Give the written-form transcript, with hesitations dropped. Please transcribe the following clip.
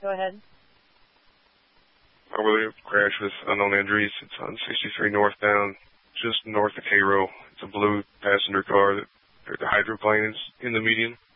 Go ahead. I really crashed with unknown injuries. It's on 63 northbound, just north of Cairo. It's a blue passenger car. The hydroplane is in the median.